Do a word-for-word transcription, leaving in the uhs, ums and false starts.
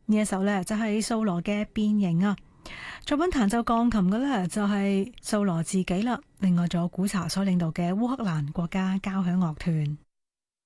呢一首呢，就係掃羅嘅變形啊。作品彈奏鋼琴嘅呢，就係掃羅自己啦。另外仲有古查所領導嘅烏克蘭國家交響樂團。